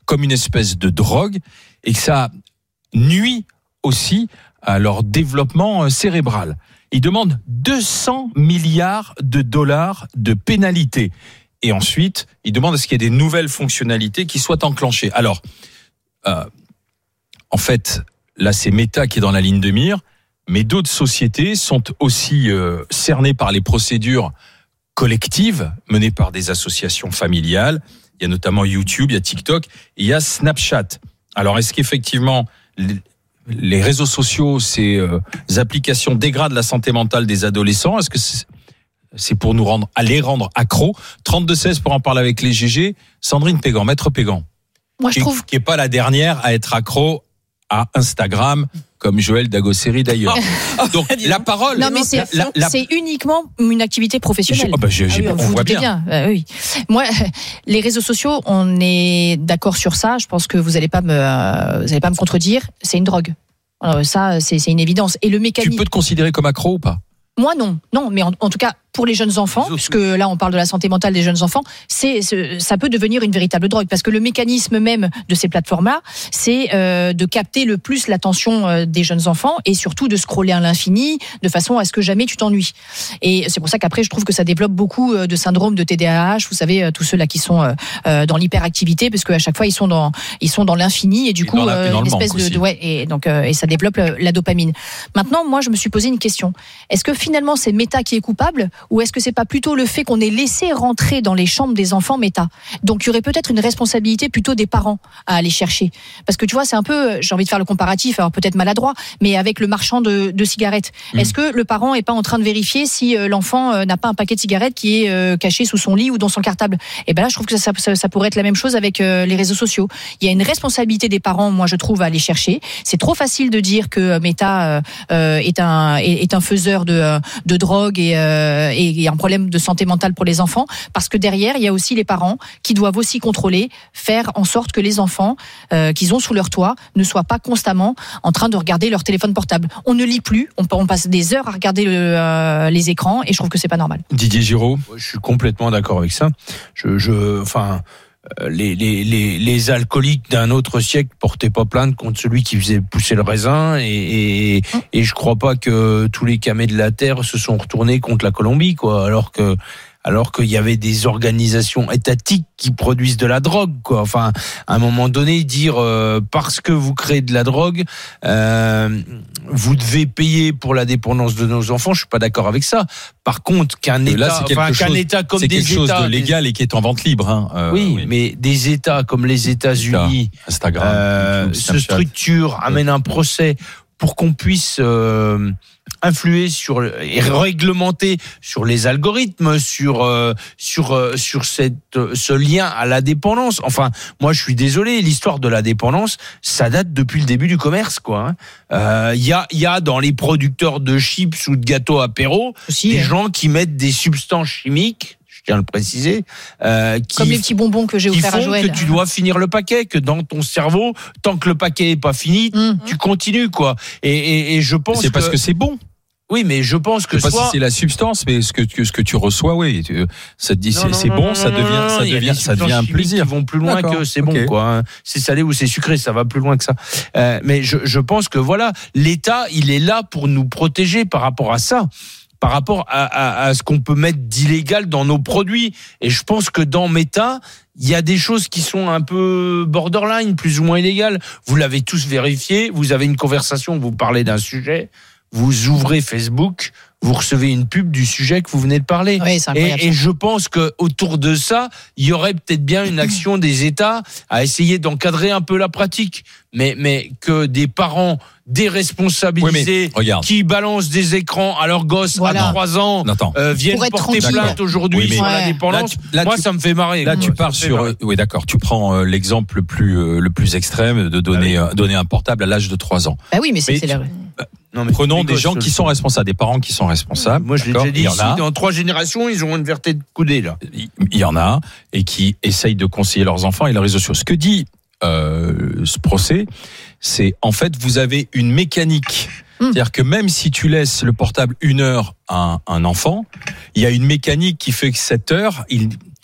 comme une espèce de drogue et que ça nuit aussi à leur développement cérébral. Ils demandent 200 milliards de dollars de pénalités. Et ensuite, ils demandent à ce qu'il y ait des nouvelles fonctionnalités qui soient enclenchées. Alors, en fait, là, c'est Meta qui est dans la ligne de mire, mais d'autres sociétés sont aussi cernées par les procédures collectives menées par des associations familiales. Il y a notamment YouTube, il y a TikTok, et il y a Snapchat. Alors, est-ce qu'effectivement, les réseaux sociaux, ces applications dégradent la santé mentale des adolescents? Est-ce que c'est pour les rendre accros? 32-16 pour en parler avec les GG. Sandrine Pégan, Maître Pégan. Moi, je trouve qui est pas la dernière à être accro à Instagram, comme Joël Dagosseri d'ailleurs. Donc la parole. Non mais c'est uniquement une activité professionnelle. On voit bien. Oui. Moi, les réseaux sociaux, on est d'accord sur ça. Je pense que vous allez pas me contredire. C'est une drogue. Ça, c'est une évidence. Et le mécanisme. Tu peux te considérer comme accro ou pas? Moi non, mais en tout cas pour les jeunes enfants, puisque là on parle de la santé mentale des jeunes enfants, ça peut devenir une véritable drogue parce que le mécanisme même de ces plateformes-là, c'est de capter le plus l'attention des jeunes enfants et surtout de scroller à l'infini de façon à ce que jamais tu t'ennuies. Et c'est pour ça qu'après je trouve que ça développe beaucoup de syndromes de TDAH. Vous savez tous ceux-là qui sont dans l'hyperactivité parce qu'à chaque fois ils sont dans l'infini et du coup une espèce et ça développe la dopamine. Maintenant moi je me suis posé une question. Est-ce que finalement c'est Meta qui est coupable ou est-ce que c'est pas plutôt le fait qu'on ait laissé rentrer dans les chambres des enfants Meta? Donc il y aurait peut-être une responsabilité plutôt des parents à aller chercher. Parce que tu vois, c'est un peu, j'ai envie de faire le comparatif, alors peut-être maladroit, mais avec le marchand de cigarettes. Est-ce que le parent est pas en train de vérifier si l'enfant n'a pas un paquet de cigarettes qui est caché sous son lit ou dans son cartable? Et ben là, je trouve que ça pourrait être la même chose avec les réseaux sociaux. Il y a une responsabilité des parents, moi je trouve, à aller chercher. C'est trop facile de dire que Meta est un faiseur de drogue et un problème de santé mentale pour les enfants, parce que derrière il y a aussi les parents qui doivent aussi contrôler, faire en sorte que les enfants qu'ils ont sous leur toit ne soient pas constamment en train de regarder leur téléphone portable. On ne lit plus, on passe des heures à regarder les écrans et je trouve que c'est pas normal. Didier Giraud, je suis complètement d'accord avec ça. Les alcooliques d'un autre siècle portaient pas plainte contre celui qui faisait pousser le raisin et je crois pas que tous les camés de la terre se sont retournés contre la Colombie, quoi, alors qu'il y avait des organisations étatiques qui produisent de la drogue, quoi. Enfin, à un moment donné, dire parce que vous créez de la drogue, vous devez payer pour la dépendance de nos enfants. Je suis pas d'accord avec ça. Par contre, qu'un État comme c'est des quelque chose États, de légal et qui est en vente libre. Oui, mais des États comme les États-Unis, Instagram, se structurent, amènent un procès pour qu'on puisse influer et réglementer sur les algorithmes, sur ce lien à la dépendance. Enfin, moi, je suis désolé, l'histoire de la dépendance, ça date depuis le début du commerce, quoi. Il y a dans les producteurs de chips ou de gâteaux apéro des gens qui mettent des substances chimiques. Je tiens à le préciser. Comme les petits bonbons que j'ai offert à Joël. Que tu dois finir le paquet, que dans ton cerveau, tant que le paquet est pas fini, tu continues, quoi. Et je pense c'est parce que c'est bon. Oui, mais je pense que je sais pas si c'est la substance, mais ce que tu reçois, oui, ça te dit c'est bon, ça devient un plaisir. Qui vont plus loin que c'est bon, quoi. C'est salé ou c'est sucré, ça va plus loin que ça. Mais je pense que voilà, l'État, il est là pour nous protéger par rapport à ça. Par rapport à ce qu'on peut mettre d'illégal dans nos produits. Et je pense que dans Meta, il y a des choses qui sont un peu borderline, plus ou moins illégales. Vous l'avez tous vérifié, vous avez une conversation, vous parlez d'un sujet, vous ouvrez Facebook, vous recevez une pub du sujet que vous venez de parler. Oui, c'est incroyable. Et je pense que autour de ça, il y aurait peut-être bien une action des États à essayer d'encadrer un peu la pratique. Mais que des parents déresponsabilisés qui balancent des écrans à leurs gosses à 3 ans viennent porter plainte aujourd'hui sur la dépendance. Moi, ça me fait marrer. Là, tu pars sur... Oui, d'accord. Tu prends l'exemple le plus extrême de donner un portable à l'âge de 3 ans. Bah oui, mais c'est la... Prenons des gens qui sont responsables, des parents qui sont responsables. Moi, je l'ai déjà dit ici, dans 3 générations, ils ont une vertée de coudée, là. Il y en a, et qui essayent de conseiller leurs enfants et les réseaux sociaux. Ce que dit ce procès, c'est en fait, vous avez une mécanique. C'est-à-dire que même si tu laisses le portable 1 heure à un enfant, il y a une mécanique qui fait que cette heure,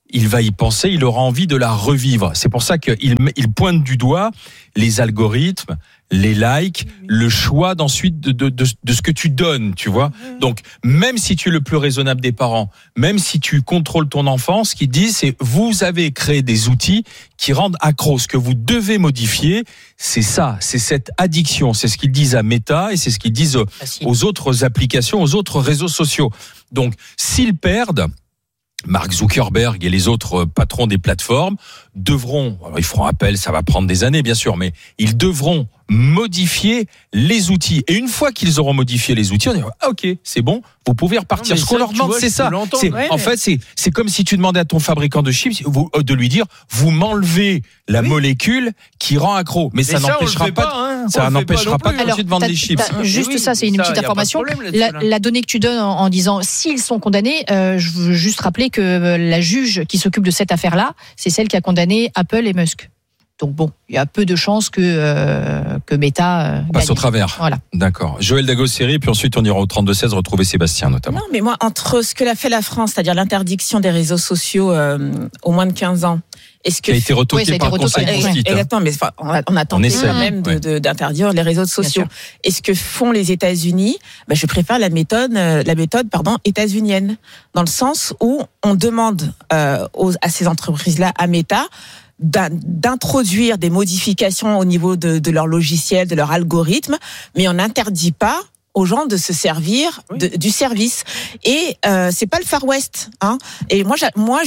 il va y penser, il aura envie de la revivre. C'est pour ça qu'il pointe du doigt les algorithmes, les likes, le choix d'ensuite de ce que tu donnes, tu vois. Donc, même si tu es le plus raisonnable des parents, même si tu contrôles ton enfant, ce qu'ils disent, c'est vous avez créé des outils qui rendent accro. Ce que vous devez modifier, c'est ça, c'est cette addiction. C'est ce qu'ils disent à Meta et c'est ce qu'ils disent aux autres applications, aux autres réseaux sociaux. Donc, s'ils perdent, Mark Zuckerberg et les autres patrons des plateformes devront, ils feront appel, ça va prendre des années bien sûr, mais ils devront modifier les outils. Et une fois qu'ils auront modifié les outils, on dira ok, c'est bon, vous pouvez repartir. Ce qu'on leur demande, c'est ça. En fait, c'est comme si tu demandais à ton fabricant de chips de lui dire vous m'enlevez la molécule qui rend accro. Mais ça n'empêchera pas, ça n'empêchera pas de vendre des chips. Juste ça, c'est une petite information. La donnée que tu donnes en disant s'ils sont condamnés, je veux juste rappeler que la juge qui s'occupe de cette affaire-là, c'est celle qui a condamné Apple et Musk. Donc bon, il y a peu de chances que Meta passe au travers. Voilà. D'accord. Joël Dagosseri, puis ensuite on ira au 32-16 retrouver Sébastien notamment. Non, mais moi, entre ce que l'a fait la France, c'est-à-dire l'interdiction des réseaux sociaux aux moins de 15 ans, est-ce que qui a été retoqué par le Conseil constitutionnel. Exactement, mais on a tenté quand même d'interdire les réseaux sociaux. Et ce que font les États-Unis, je préfère la méthode états-unienne, dans le sens où on demande à ces entreprises-là, à Meta, d'introduire des modifications au niveau de leur logiciel, de leur algorithme, mais on n'interdit pas aux gens de se servir du service. Et c'est pas le Far West, hein. Et moi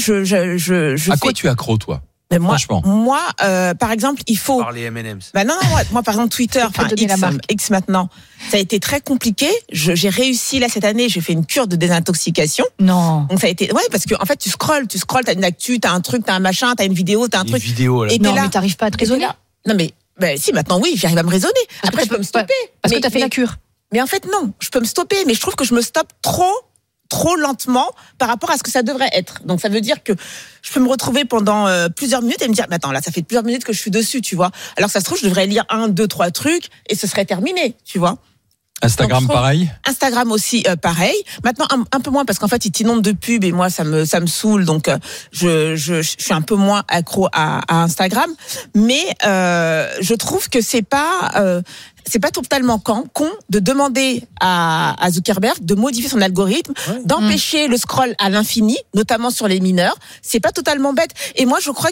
je à quoi tu es accro, toi? Mais moi, par exemple, il faut. Par les M&M's. Non, moi, par exemple, Twitter, X maintenant, ça a été très compliqué. J'ai réussi là cette année, j'ai fait une cure de désintoxication. Non. Donc ça a été, parce que en fait, tu scrolles, t'as une actu, t'as un truc, t'as un machin, t'as une vidéo, t'as un truc. Là. Et non, mais t'arrives pas à te raisonner. Non, mais si maintenant, oui, j'arrive à me raisonner. Après, je peux me stopper. Parce que t'as fait la cure. Mais en fait, non, je peux me stopper, mais je trouve que je me stoppe trop lentement par rapport à ce que ça devrait être. Donc ça veut dire que je peux me retrouver pendant plusieurs minutes et me dire mais attends, là ça fait plusieurs minutes que je suis dessus, tu vois. Alors ça se trouve je devrais lire 1, 2, 3 trucs et ce serait terminé, tu vois. Instagram pareil. Instagram aussi pareil. Maintenant un peu moins parce qu'en fait ils t'inondent de pubs et moi ça me saoule, donc je suis un peu moins accro à Instagram, mais je trouve que c'est pas totalement con de demander à Zuckerberg de modifier son algorithme, d'empêcher le scroll à l'infini, notamment sur les mineurs. C'est pas totalement bête. Et moi, je crois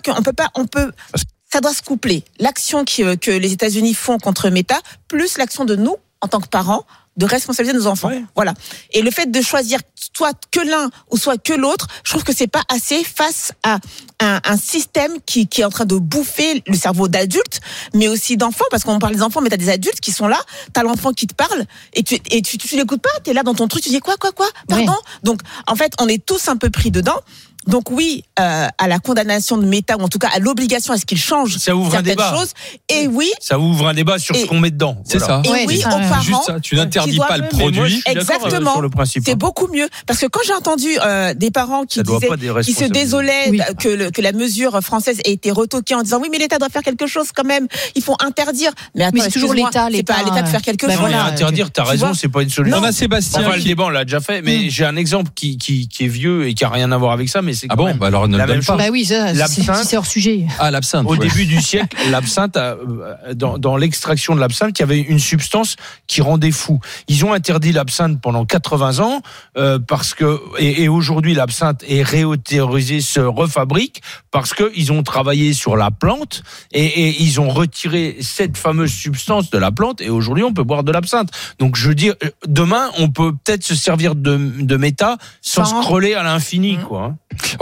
ça doit se coupler. L'action que les États-Unis font contre Meta, plus l'action de nous, en tant que parents, de responsabiliser nos enfants. Ouais. Voilà. Et le fait de choisir soit que l'un ou soit que l'autre, je trouve que c'est pas assez face à un système qui est en train de bouffer le cerveau d'adultes, mais aussi d'enfants, parce qu'on parle des enfants, mais t'as des adultes qui sont là, t'as l'enfant qui te parle, et tu l'écoutes pas, t'es là dans ton truc, tu dis quoi, pardon. Donc, en fait, on est tous un peu pris dedans. Donc oui, à la condamnation de Meta, ou en tout cas à l'obligation à ce qu'il change certaines choses. Et oui, ça ouvre un débat sur ce qu'on met dedans. C'est ça. Et oui, aux parents, juste ça. Tu n'interdis pas le produit. Exactement. Sur le principe. C'est beaucoup mieux parce que quand j'ai entendu des parents qui se désolaient que la mesure française ait été retoquée en disant oui mais l'État doit faire quelque chose quand même. Il faut interdire. Mais attends, c'est toujours l'État. C'est pas à l'État de faire quelque chose. Voilà, interdire. T'as raison, c'est pas une solution. On a Sébastien. Enfin, le débat on l'a déjà fait, mais j'ai un exemple qui est vieux et qui a rien à voir avec ça, mais c'est quand même alors ne la le même chose. Bah oui, c'est hors sujet. Ah, l'absinthe. Au début du siècle, l'absinthe, dans l'extraction de l'absinthe, il y avait une substance qui rendait fou. Ils ont interdit l'absinthe pendant 80 ans parce que et aujourd'hui l'absinthe est réautorisée, se refabrique parce que ils ont travaillé sur la plante et ils ont retiré cette fameuse substance de la plante et aujourd'hui on peut boire de l'absinthe. Donc je veux dire, demain on peut peut-être se servir de Meta sans scroller à l'infini, quoi.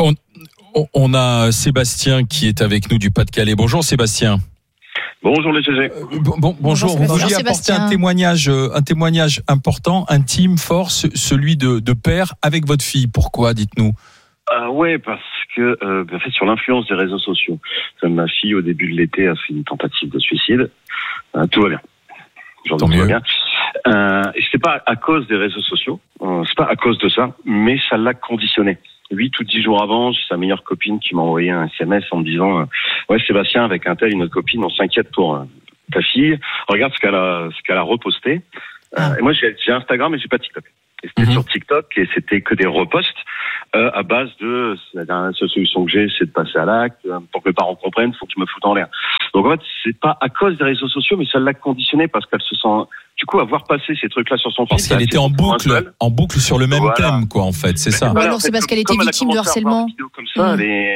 On a Sébastien qui est avec nous du Pas-de-Calais. Bonjour Sébastien. Bonjour les GG. Bonjour. Vous vouliez apporter un témoignage important, intime, fort, celui de père avec votre fille. Pourquoi, dites-nous? Ouais, parce que en fait sur l'influence des réseaux sociaux. Ma fille au début de l'été a fait une tentative de suicide. Tout va bien. Tant mieux. Bien. Et c'est pas à cause des réseaux sociaux, c'est pas à cause de ça, mais ça l'a conditionné. 8 ou 10 jours avant, j'ai sa meilleure copine qui m'a envoyé un SMS en me disant ouais Sébastien, avec un tel, une autre copine, on s'inquiète pour ta fille. Regarde ce qu'elle a reposté. Et moi j'ai Instagram et j'ai pas TikTok. Et c'était sur TikTok et c'était que des reposts à base de la dernière solution que j'ai, c'est de passer à l'acte. Pour que les parents comprennent, faut que je me foute en l'air. Donc en fait, c'est pas à cause des réseaux sociaux, mais ça l'a conditionnée parce qu'elle se sent. Du coup, à voir passer ces trucs-là sur son fil. Parce qu'elle était en boucle sur le même thème, quoi, en fait, c'est ça. Ou alors c'est parce qu'elle était victime de harcèlement. Comme ça,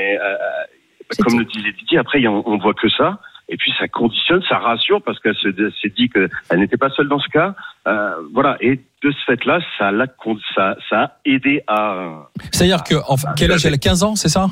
comme le disait Didier, après on voit que ça. Et puis ça conditionne, ça rassure parce qu'elle s'est dit qu'elle n'était pas seule dans ce cas. Voilà. Et de ce fait-là, ça a aidé à. C'est-à-dire que, quel âge elle a? 15 ans, c'est ça?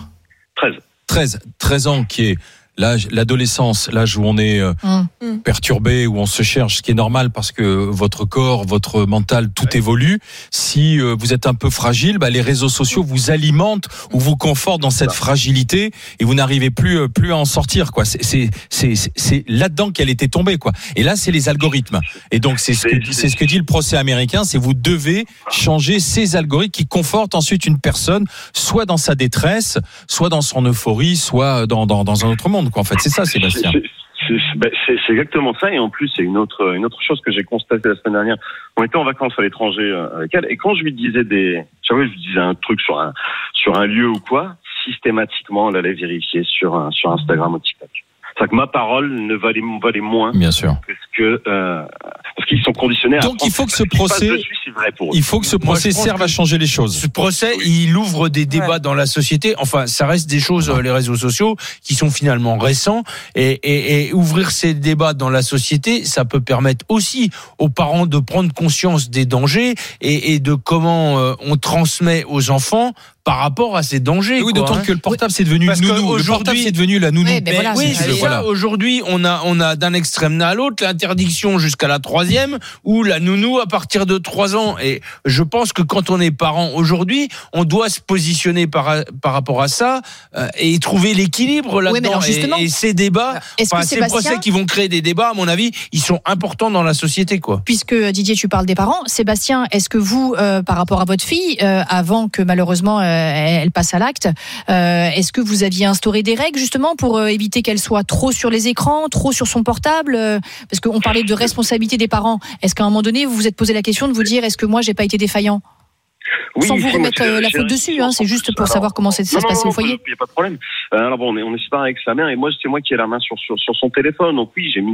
13 ans, qui est l'adolescence, l'âge où on est perturbé, où on se cherche, ce qui est normal parce que votre corps, votre mental, tout évolue. Si vous êtes un peu fragile, les réseaux sociaux vous alimentent ou vous confortent dans cette fragilité et vous n'arrivez plus à en sortir, quoi. C'est là-dedans qu'elle était tombée, quoi. Et là, c'est les algorithmes. Et donc, c'est ce que dit le procès américain, c'est vous devez changer ces algorithmes qui confortent ensuite une personne, soit dans sa détresse, soit dans son euphorie, soit dans un autre monde. En fait, c'est ça, Sébastien. C'est exactement ça. Et en plus, c'est une autre chose que j'ai constatée la semaine dernière. On était en vacances à l'étranger avec elle, et quand je lui disais un truc sur un lieu ou quoi, systématiquement, elle allait vérifier sur Instagram ou TikTok. C'est-à-dire que ma parole ne valait moins. Bien sûr. Parce qu'ils sont conditionnés à. Donc il faut que ce procès serve à changer les choses. Ce procès, il ouvre des débats dans la société. Enfin, ça reste des choses, les réseaux sociaux, qui sont finalement récents. Et ouvrir ces débats dans la société, ça peut permettre aussi aux parents de prendre conscience des dangers et de comment on transmet aux enfants par rapport à ces dangers. Oui, d'autant que le portable c'est devenu nounou. Le portable c'est devenu la nounou. Aujourd'hui, on a d'un extrême à l'autre l'interdiction jusqu'à la 3e ou la nounou à partir de 3 ans. Et je pense que quand on est parent aujourd'hui, on doit se positionner par rapport à ça et trouver l'équilibre là-dedans. Et ces débats, ces procès qui vont créer des débats, à mon avis, ils sont importants dans la société, quoi. Puisque Didier, tu parles des parents, Sébastien, est-ce que vous, par rapport à votre fille, avant que malheureusement elle passe à l'acte, est-ce que vous aviez instauré des règles justement pour éviter qu'elle soit trop sur les écrans, trop sur son portable, parce qu'on parlait de responsabilité des parents. Est-ce qu'à un moment donné vous vous êtes posé la question de vous dire est-ce que moi j'ai pas été défaillant? Oui, sans vous remettre la faute dessus, c'est juste pour savoir comment ça se passait au foyer. Il n'y a pas de problème. Alors bon, on est séparés avec sa mère et moi c'est moi qui ai la main sur son téléphone. Donc oui, j'ai mis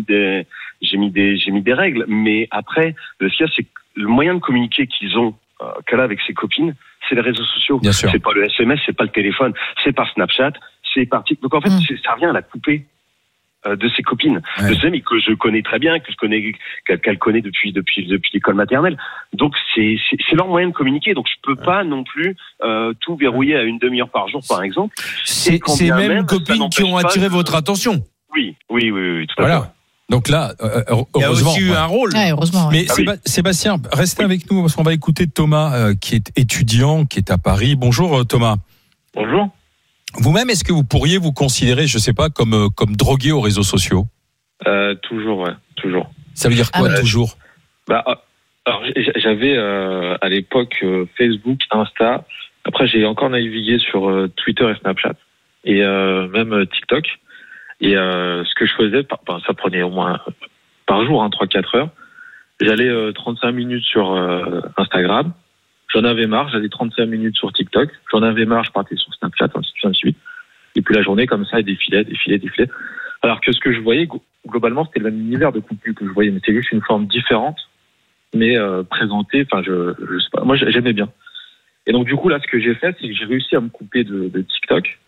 des règles, mais après ce qu'il y a, c'est que le moyen de communiquer qu'elle a avec ses copines, c'est les réseaux sociaux. Bien sûr. C'est pas le SMS, c'est pas le téléphone, c'est par Snapchat, c'est par TikTok. Donc en fait, ça revient à la couper de ses copines, de ses amis que je connais très bien, qu'elle connaît depuis l'école maternelle. Donc c'est leur moyen de communiquer. Donc je peux pas non plus tout verrouiller à une demi-heure par jour, par exemple. C'est même copines qui ont attiré votre attention. Oui, tout à fait. Donc là, heureusement, il y a aussi eu un rôle. Ouais, heureusement. Mais Sébastien, restez avec nous parce qu'on va écouter Thomas, qui est étudiant, qui est à Paris. Bonjour Thomas. Bonjour. Vous-même, est-ce que vous pourriez vous considérer, je sais pas, comme drogué aux réseaux sociaux? Toujours, ouais, toujours. Ça veut dire quoi, toujours? Alors, j'avais à l'époque Facebook, Insta. Après, j'ai encore navigué sur Twitter et Snapchat et même TikTok. Et ce que je faisais, ça prenait au moins par jour, 3-4 heures. J'allais 35 minutes sur Instagram. J'en avais marre, j'allais 35 minutes sur TikTok. J'en avais marre, je partais sur Snapchat, ainsi de suite. Et puis la journée, comme ça, elle défilait. Alors que ce que je voyais, globalement, c'était le même univers de contenu que je voyais, mais c'était juste une forme différente, mais présentée, je sais pas. Moi, j'aimais bien. Et donc, du coup, là, ce que j'ai fait, c'est que j'ai réussi à me couper de TikTok.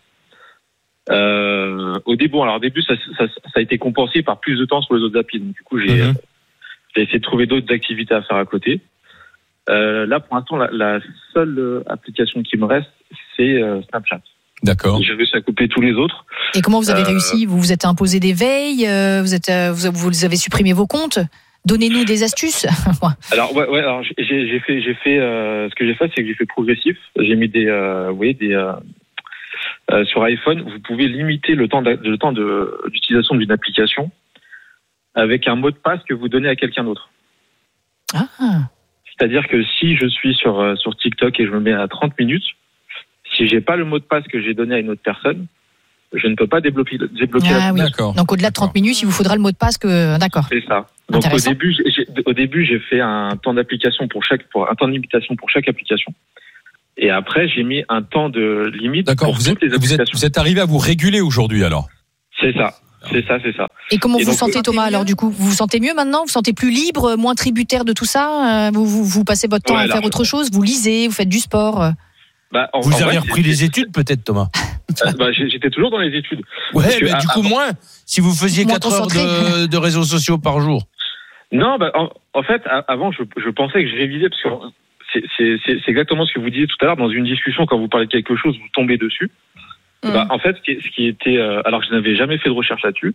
Au début, ça a été compensé par plus de temps sur les autres applis. Donc, du coup, j'ai essayé de trouver d'autres activités à faire à côté. Là, pour l'instant, la seule application qui me reste, c'est Snapchat. D'accord. J'ai réussi à couper tous les autres. Et comment vous avez réussi? Vous vous êtes imposé des veilles? Vous avez supprimé vos comptes? Donnez-nous des astuces. Alors, ouais. Alors, j'ai fait. Ce que j'ai fait, c'est que j'ai fait progressif. J'ai mis sur iPhone, vous pouvez limiter le temps d'utilisation d'une application avec un mot de passe que vous donnez à quelqu'un d'autre. Ah. C'est-à-dire que si je suis sur TikTok et je me mets à 30 minutes, si j'ai pas le mot de passe que j'ai donné à une autre personne, je ne peux pas débloquer Ah l'application. oui. D'accord. Donc au-delà de 30 minutes, il vous faudra le mot de passe d'accord. C'est ça. Donc Intéressant. au début, j'ai fait un temps d'application un temps de limitation pour chaque application. Et après, j'ai mis un temps de limite D'accord. pour Vous toutes les applications. êtes arrivé à vous réguler aujourd'hui alors. C'est ça. Et comment Et vous vous donc, sentez, Thomas, alors du coup? Vous vous sentez mieux maintenant? Vous vous sentez plus libre, moins tributaire de tout ça? Vous passez votre temps à faire autre chose? Vous lisez, vous faites du sport? Vous avez repris les études peut-être, Thomas? J'étais toujours dans les études. Ouais, mais du coup, moins. Si vous faisiez Moins 4 heures de réseaux sociaux par jour. Non, en fait, avant, je pensais que je révisais parce que c'est exactement ce que vous disiez tout à l'heure dans une discussion quand vous parlez de quelque chose, vous tombez dessus. En fait, ce qui était, alors que je n'avais jamais fait de recherche là-dessus,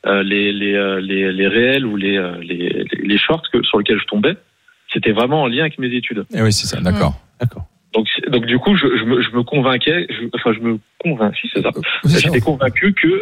les réels ou les shorts sur lesquels je tombais, c'était vraiment en lien avec mes études. Et oui, c'est ça. D'accord. Donc du coup, je me convainquais, si c'est ça. J'étais convaincu que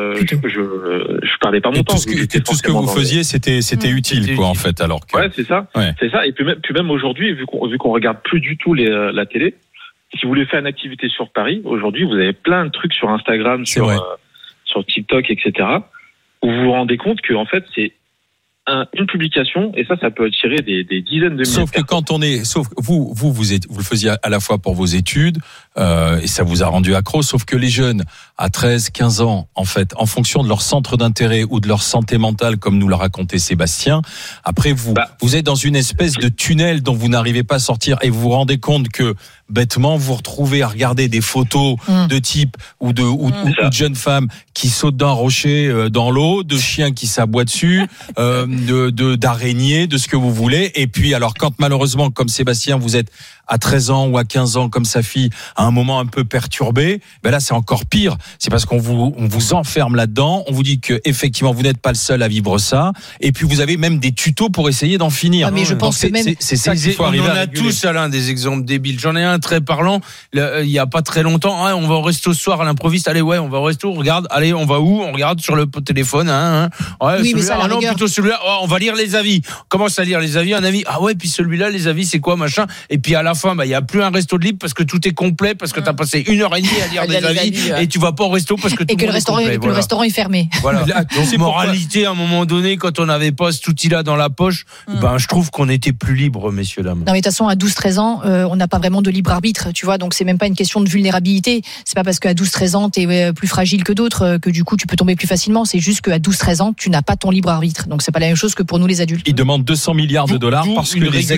je perdais pas mon temps. Tout ce que vous faisiez, c'était utile, quoi, en fait. Alors que... Ouais, c'est ça. Ouais. C'est ça. Et puis même aujourd'hui, vu qu'on regarde plus du tout la télé, si vous voulez faire une activité sur Paris, aujourd'hui, vous avez plein de trucs sur Instagram, sur TikTok, etc., où vous vous rendez compte que en fait, c'est une publication, et ça peut attirer des dizaines de milliers. Sauf que quand vous le faisiez à la fois pour vos études, et ça vous a rendu accro, sauf que les jeunes, à 13, 15 ans, en fait, en fonction de leur centre d'intérêt ou de leur santé mentale, comme nous l'a raconté Sébastien, après vous êtes dans une espèce de tunnel dont vous n'arrivez pas à sortir, et vous vous rendez compte que, bêtement, vous retrouvez à regarder des photos de types ou de jeunes femmes qui sautent d'un rocher dans l'eau, de chiens qui s'aboient dessus, d'araignées, de ce que vous voulez. Et puis, alors, quand malheureusement, comme Sébastien, vous êtes à 13 ans ou à 15 ans, comme sa fille, à un moment un peu perturbé, ben là, c'est encore pire. C'est parce qu'on vous enferme là-dedans. On vous dit que, effectivement, vous n'êtes pas le seul à vivre ça. Et puis, vous avez même des tutos pour essayer d'en finir. Ah, mais je pense que même... c'est ça qu'il faut arriver à réguler. On en a tous, Alain, des exemples débiles. J'en ai un très parlant. Il y a pas très longtemps. On va au resto ce soir à l'improviste. Allez, on va au resto. On regarde. Allez, on va où? On regarde sur le téléphone. Ouais, oui, mais ça, non, plutôt celui-là. Oh, on va lire les avis. On commence à lire les avis. Un avis. Ah ouais, puis celui-là, les avis, c'est quoi, machin? Et puis à la fin, il y a plus un resto de libre parce que tout est complet, parce que t'as passé 1h30 à lire des avis et tu vas pas au resto parce que tout le restaurant est fermé. Voilà. Donc, moralité, à un moment donné, quand on n'avait pas cet outil-là dans la poche, je trouve qu'on était plus libre, messieurs, dames. Non, mais de toute façon, à 12-13 ans, on n'a pas vraiment de libre arbitre, tu vois, donc c'est même pas une question de vulnérabilité. C'est pas parce qu'à 12-13 ans, t'es plus fragile que d'autres que du coup, tu peux tomber plus facilement. C'est juste qu'à 12-13 ans, tu n'as pas ton libre arbitre. Donc c'est pas la même chose que pour nous, les adultes. Ils demandent 200 milliards de dollars parce que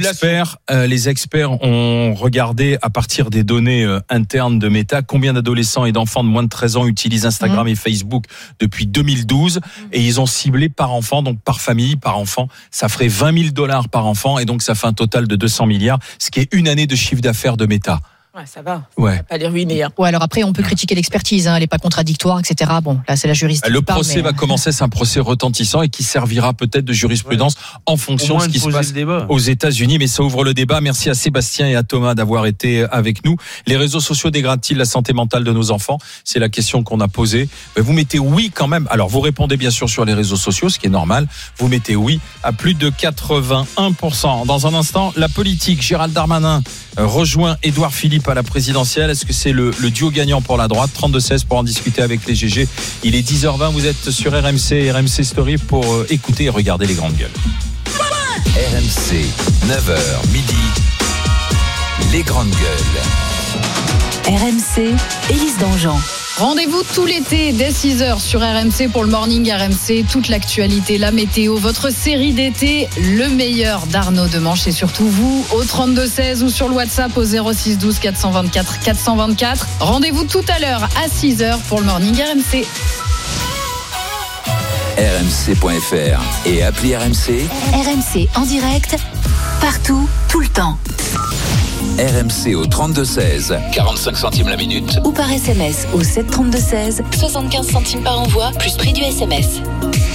les experts ont regardé à partir des données internes de Meta combien d'adolescents et d'enfants de moins de 13 ans utilisent Instagram et Facebook depuis 2012 et ils ont ciblé par enfant, donc par famille, par enfant, ça ferait 20 000 $ par enfant et donc ça fait un total de 200 milliards, ce qui est une année de chiffre d'affaires de Meta. Ouais, ça va. Ouais. Ça va pas les ruiner. Ouais, alors après, on peut critiquer l'expertise, elle est pas contradictoire, etc. Bon, là, c'est la juriste. Le procès va commencer, c'est un procès retentissant et qui servira peut-être de jurisprudence en fonction de ce qui se passe aux États-Unis. Mais ça ouvre le débat. Merci à Sébastien et à Thomas d'avoir été avec nous. Les réseaux sociaux dégradent-ils la santé mentale de nos enfants? C'est la question qu'on a posée. Vous mettez oui quand même. Alors, vous répondez bien sûr sur les réseaux sociaux, ce qui est normal. Vous mettez oui à plus de 81%. Dans un instant, la politique. Gérald Darmanin rejoint Édouard Philippe à la présidentielle. Est-ce que c'est le duo gagnant pour la droite? 32-16 pour en discuter avec les GG. Il est 10h20, vous êtes sur RMC Story pour écouter et regarder les grandes gueules. RMC, 9h midi, les grandes gueules. RMC, Élise Dangean. Rendez-vous tout l'été dès 6h sur RMC pour le Morning RMC, toute l'actualité, la météo, votre série d'été, le meilleur d'Arnaud Demanche et surtout vous au 32-16 ou sur le WhatsApp au 06 12 424 424. Rendez-vous tout à l'heure à 6h pour le Morning RMC. RMC.fr et appli RMC. RMC en direct, partout, tout le temps. RMC au 32-16, 45 centimes la minute. Ou par SMS au 7 32 16, 75 centimes par envoi, plus prix du SMS.